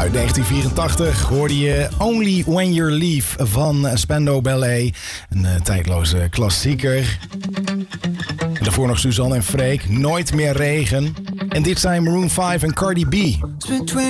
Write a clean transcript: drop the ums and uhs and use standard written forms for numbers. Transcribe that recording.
Uit 1984 hoorde je Only When You Leave van Spandau Ballet. Een tijdloze klassieker. En daarvoor nog Suzanne en Freek, Nooit meer regen. En dit zijn Maroon 5 en Cardi B.